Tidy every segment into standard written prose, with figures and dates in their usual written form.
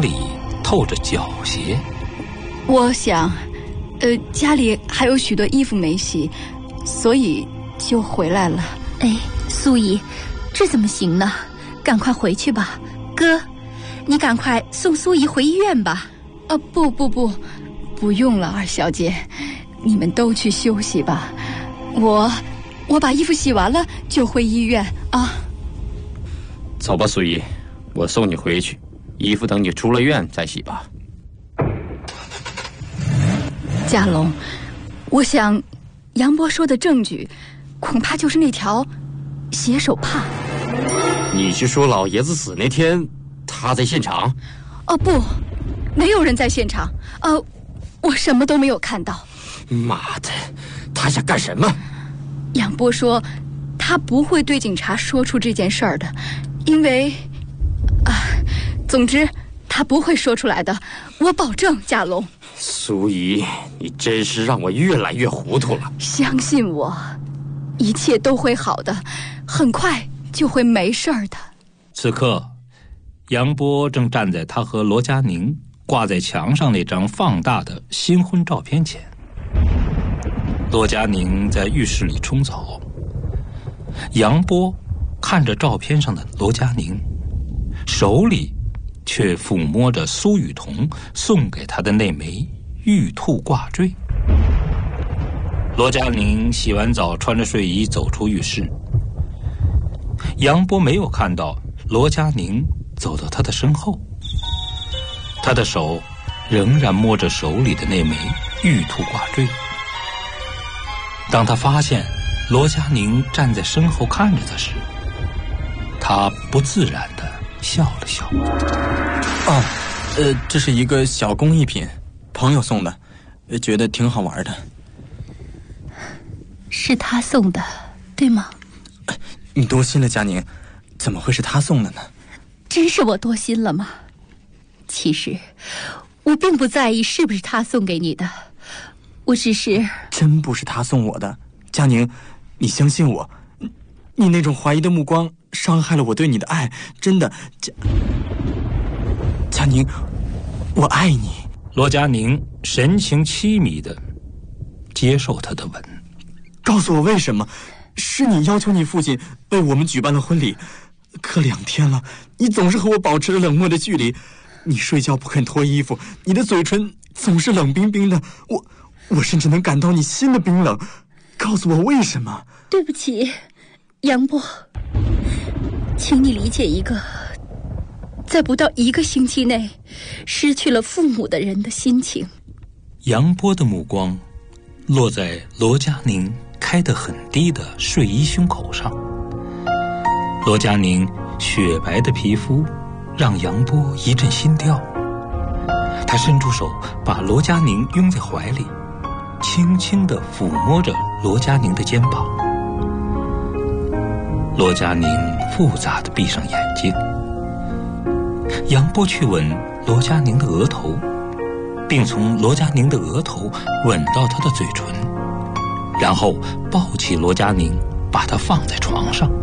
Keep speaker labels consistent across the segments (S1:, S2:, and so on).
S1: 房里透着脚鞋。
S2: 我想，家里还有许多衣服没洗，所以就回来了。
S3: 哎，苏姨，这怎么行呢？赶快回去吧。哥，你赶快送苏姨回医院吧。
S2: 不用了，二小姐，你们都去休息吧。我把衣服洗完了就回医院啊。
S4: 走吧，苏姨，我送你回去，衣服等你出了院再洗吧。
S2: 家龙，我想杨波说的证据恐怕就是那条血手帕。
S4: 你是说老爷子死那天他在现场？
S2: 不，没有人在现场。我什么都没有看到。
S4: 妈的，他想干什么？
S2: 杨波说他不会对警察说出这件事儿的，因为总之他不会说出来的，我保证。家龙，
S4: 苏姨，你真是让我越来越糊涂了。
S2: 相信我，一切都会好的，很快就会没事儿的。
S1: 此刻杨波正站在他和罗佳宁挂在墙上那张放大的新婚照片前。罗佳宁在浴室里冲澡，杨波看着照片上的罗佳宁，手里却抚摸着苏雨桐送给他的那枚玉兔挂坠。罗佳宁洗完澡，穿着睡衣走出浴室。杨波没有看到罗佳宁走到他的身后，他的手仍然摸着手里的那枚玉兔挂坠。当他发现罗佳宁站在身后看着他时，他不自然地笑了笑。
S5: 这是一个小工艺品，朋友送的，觉得挺好玩的。
S3: 是他送的，对吗？
S5: 你多心了，佳宁，怎么会是他送的呢？
S3: 真是我多心了吗？其实我并不在意是不是他送给你的，我只是……
S5: 真不是他送我的，佳宁，你相信我，你那种怀疑的目光伤害了我对你的爱，真的，佳宁，我爱你。
S1: 罗佳宁神情凄迷地接受他的吻。
S5: 告诉我为什么？是你要求你父亲为我们举办了婚礼，可2天了，你总是和我保持着冷漠的距离，你睡觉不肯脱衣服，你的嘴唇总是冷冰冰的，我甚至能感到你心的冰冷。告诉我为什么？
S3: 对不起，杨波，请你理解一个在不到1个星期内失去了父母的人的心情。
S1: 杨波的目光落在罗佳宁开得很低的睡衣胸口上，罗佳宁雪白的皮肤让杨波一阵心跳。他伸出手把罗佳宁拥在怀里，轻轻地抚摸着罗佳宁的肩膀。罗佳宁复杂地闭上眼睛，杨波去吻罗佳宁的额头，并从罗佳宁的额头吻到她的嘴唇，然后抱起罗佳宁，把她放在床上。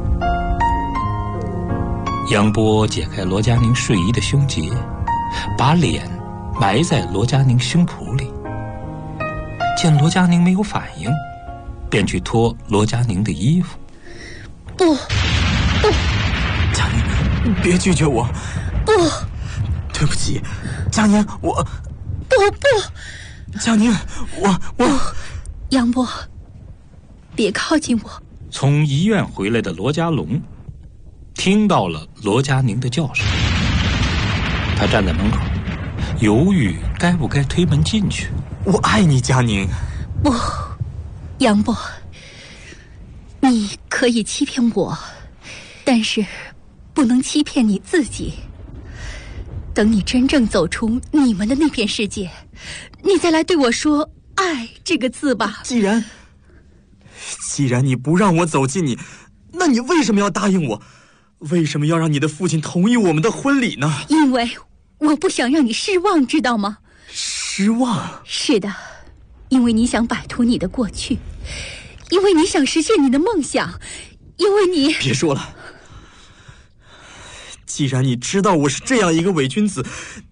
S1: 杨波解开罗佳宁睡衣的胸结，把脸埋在罗佳宁胸脯里。见罗佳宁没有反应，便去脱罗佳宁的衣服。
S3: 不，
S5: 佳宁，别拒绝我。
S3: 不，
S5: 对不起，佳宁，我
S3: 不，
S5: 佳宁，我
S3: 杨波，别靠近我。
S1: 从医院回来的罗家龙听到了罗佳宁的叫声，他站在门口犹豫该不该推门进去。
S5: 我爱你，佳宁。
S3: 不，杨波，你可以欺骗我，但是不能欺骗你自己。等你真正走出你们的那片世界，你再来对我说爱这个字吧。
S5: 既然你不让我走进你，那你为什么要答应我？为什么要让你的父亲同意我们的婚礼呢？
S3: 因为我不想让你失望，知道吗？
S5: 失望？
S3: 是的，因为你想摆脱你的过去，因为你想实现你的梦想，因为你……
S5: 别说了，既然你知道我是这样一个伪君子，